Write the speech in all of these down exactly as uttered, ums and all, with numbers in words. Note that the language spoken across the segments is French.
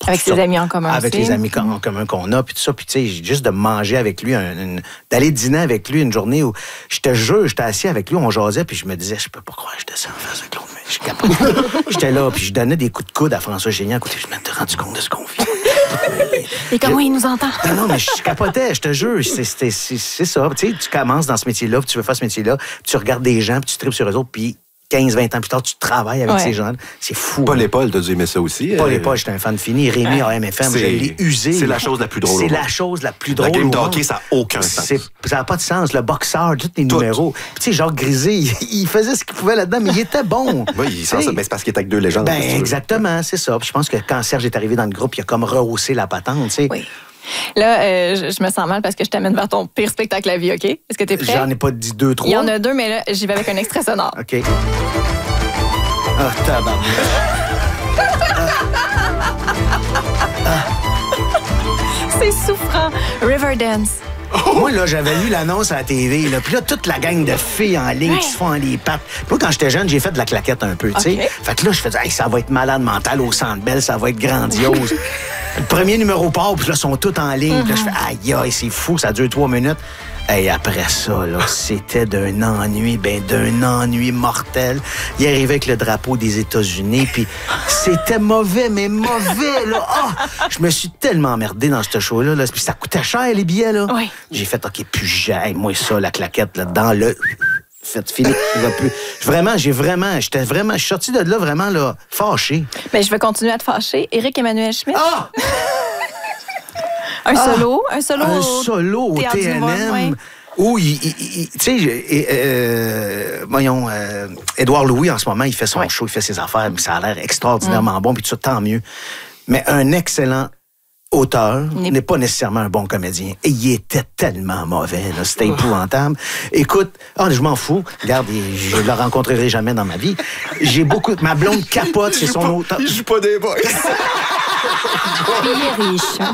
Avec ses amis en commun Avec aussi. les amis en commun qu'on a, puis tout ça. Puis, tu sais, juste de manger avec lui, un, une, d'aller dîner avec lui une journée où, je te jure, j'étais assis avec lui, on jasait, puis je me disais, je peux pas croire que j'étais ça en face de Claude, mais je capotais. J'étais là, puis je donnais des coups de coude à François Génian. Écoutez, je m'étais rendu compte de ce qu'on vit. Et comment il nous entend? Non, non, mais je capotais, je te jure. C'est, c'est, c'est, c'est ça. Tu sais, tu commences dans ce métier-là, puis tu veux faire ce métier-là, puis tu regardes des gens, puis tu tripes sur eux autres, puis quinze vingt ans plus tard, tu travailles avec ouais. ces gens-là. C'est fou. Paul et Paul, t'as dû aimer ça aussi. Paul euh... et Paul, j'étais un fan fini. Rémi à M F M, je l'ai usé. C'est la chose la plus drôle. C'est la chose la plus drôle. La game de au hockey, monde. ça n'a aucun sens. C'est, ça n'a pas de sens. Le boxeur, tous les Tout. numéros. Puis tu sais, Jacques Grisé, il, il faisait ce qu'il pouvait là-dedans, mais il était bon. Oui, il sent ça. Ben, c'est parce qu'il est avec deux légendes. Ben, exactement, c'est ça. Puis je pense que quand Serge est arrivé dans le groupe, il a comme rehaussé la patente, tu sais. Oui. Là, euh, je, je me sens mal parce que je t'amène vers ton pire spectacle à vie, OK? Est-ce que t'es prêt? J'en ai pas dit deux, trois. Il y en a deux, mais là, j'y vais avec un extrait sonore. OK. Ah, tabarnak. C'est souffrant. Riverdance. Moi, là, j'avais lu l'annonce à la T V, là, puis là, toute la gang de filles en ligne qui se font les pattes. Puis moi, quand j'étais jeune, j'ai fait de la claquette un peu, tu sais. Okay. Fait que là, je faisais, hey, ça va être malade mental au Centre Bell, ça va être grandiose. Le premier numéro part, puis là, ils sont tous en ligne. Mm-hmm. Puis là, je fais, aïe, aïe, c'est fou, ça dure trois minutes. Et après ça, là, c'était d'un ennui, ben d'un ennui mortel. Il arrivait avec le drapeau des États-Unis, puis c'était mauvais, mais mauvais, là. Ah! Je me suis tellement emmerdé dans ce show-là, là. Puis ça coûtait cher, les billets, là. Oui. J'ai fait, OK, plus jamais, moi, ça, la claquette, là, dans le... Fait fini, il va plus. Vraiment, j'ai vraiment, j'étais vraiment, je suis sorti de là vraiment, là, fâché. Mais je vais continuer à te fâcher. Éric-Emmanuel Schmitt. Ah! Un solo, un solo. Un solo au Théâtre T N du Monde, M. ouais. Où, il, il, il, tu sais, euh, voyons, euh, Édouard Louis, en ce moment, il fait son ouais. show, il fait ses affaires, mais ça a l'air extraordinairement mm. bon, puis tout ça, tant mieux. Mais un excellent auteur n'est pas nécessairement un bon comédien. Et il était tellement mauvais, là, c'était épouvantable. Écoute, oh, je m'en fous. Regarde, je le rencontrerai jamais dans ma vie. J'ai beaucoup... Ma blonde capote, c'est son pas, auteur. Il joue pas des boys. Il est riche.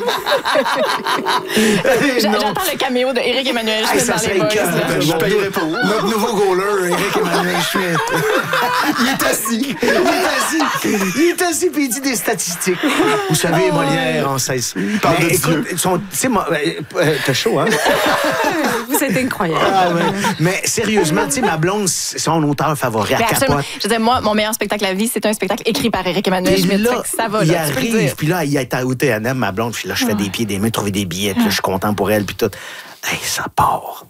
J'attends le caméo de Éric-Emmanuel Schmitt ça dans serait les boys. que, Je payerais pas. Notre nouveau goaler, Éric-Emmanuel Schmitt. Il est assis. Il est assis. Il est assis puis il dit des statistiques. Vous savez, Molière, on sait ça. Il parle de écoute, son, c'est moi, euh, t'as chaud, hein? Vous êtes incroyable. Ah, ouais. Mais sérieusement, tu sais, ma blonde, c'est son auteur favori. Elle capote. Je veux dire, moi, mon meilleur spectacle à vie, c'est un spectacle écrit par Éric-Emmanuel Et Schmitt. là, Ça va, il là, tu peux le arrive, dire. puis là, il est au T N M, ma blonde, puis là, je fais des pieds, des mains, trouver des billets, puis là, je suis content pour elle, puis tout. Hey, ça part.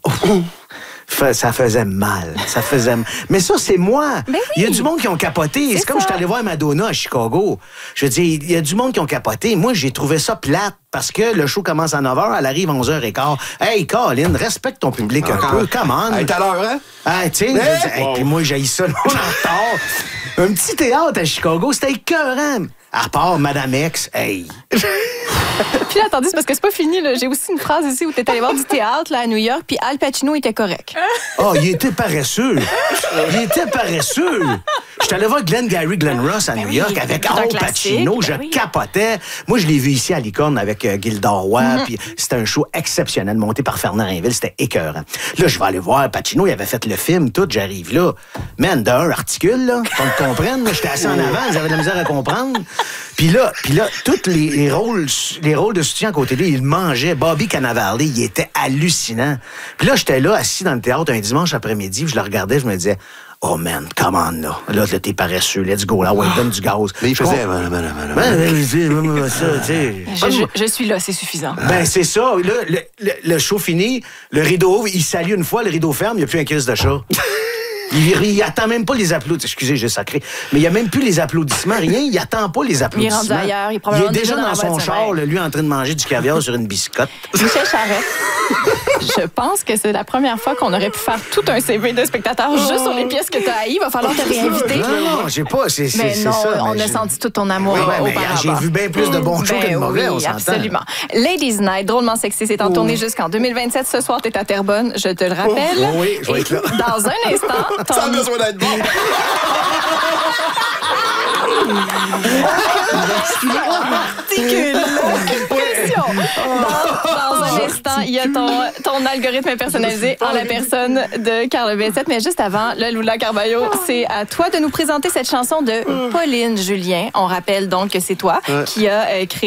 Ça faisait mal. Ça faisait mal. Mais ça, c'est moi. Ben oui. Il y a du monde qui ont capoté. C'est, c'est comme je suis allé voir Madonna à Chicago. Je veux dire, il y a du monde qui ont capoté. Moi, j'ai trouvé ça plate parce que le show commence à neuf heures, elle arrive à onze heures quinze. Hey, Colin, respecte ton public un peu. Come on. Hey, tout à l'heure, hein? Ah, tu sais, hey, wow. Puis moi, j'ai ça, le monde en retard. Un petit théâtre à Chicago, c'était écœurant. À part Madame X, hey. Puis là, attendez, c'est parce que c'est pas fini. Là. J'ai aussi une phrase ici où t'es allé voir du théâtre là, à New York, puis Al Pacino était correct. Oh, il était paresseux. Il était paresseux. J'étais allé voir Glenn Gary, Glenn Ross à ben New York oui, avec Al Pacino. Ben je oui. capotais. Moi, je l'ai vu ici à Licorne avec euh, Gilda Roy, mm-hmm. puis c'était un show exceptionnel monté par Fernand Rainville. C'était écœurant. Là, je vais aller voir Pacino. Il avait fait le film, tout. J'arrive là. Man, d'un articule, là, qu'on me comprenne. Là, j'étais assis en avant, j'avais de la misère à comprendre. Puis là, puis là, tous les, les rôles, les rôles de soutien à côté de lui, il mangeait. Bobby Cannavale, il était hallucinant. Puis là, j'étais là, assis dans le théâtre un dimanche après-midi, puis je le regardais, je me disais, oh man, come on, là. Là, là t'es paresseux, let's go, là, ouais, donne du gaz. Mais il faisait, ben, ben, ça, tu sais. Je, je, je suis là, c'est suffisant. Ben, c'est ça. Là, le, le, le show fini, le rideau ouvre, il salue une fois, le rideau ferme, il n'y a plus un crise de chat. Il, il attend même pas les applaudissements. Excusez, j'ai sacré. Mais il n'y a même plus les applaudissements, rien. Il attend pas les applaudissements. Il est rendu ailleurs. Il, il est déjà, déjà dans, dans son char, là, lui, en train de manger du caviar sur une biscotte. Michel Charette, je pense que c'est la première fois qu'on aurait pu faire tout un C V de spectateur juste sur les pièces que tu as haï. Il va falloir te réinviter. Non, non, j'ai pas. C'est, c'est, mais c'est non, ça. on mais a j'ai... senti tout ton amour oui, auparavant. Mais j'ai vu bien plus de bons shows ben, que de mauvais, oui, on s'entend. Absolument. Ladies Night, drôlement sexy, c'est en tournée jusqu'en deux mille vingt-sept. Ce soir, tu es à Terrebonne, je te le rappelle. Oh, oui, je vais être là. Dans un instant... Ton... Ça a besoin d'être bon. Dans, dans un instant, il y a ton, ton algorithme personnalisé en la personne de Carl Bessette. Mais juste avant, là, Lula Carballo, c'est à toi de nous présenter cette chanson de Pauline Julien. On rappelle donc que c'est toi qui as euh, créé